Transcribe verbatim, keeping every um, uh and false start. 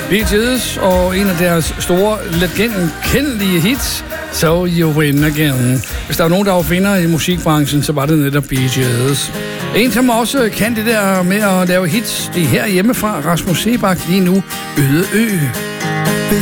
Bee Gees og en af deres store, legendkendelige hits, So You Win Again. Hvis der var nogen, der var vinder i musikbranchen, så var det netop Bee Gees. En, som også kan det der med at lave hits, det er her hjemmefra, Rasmus Seebach, lige nu, Øde Ø.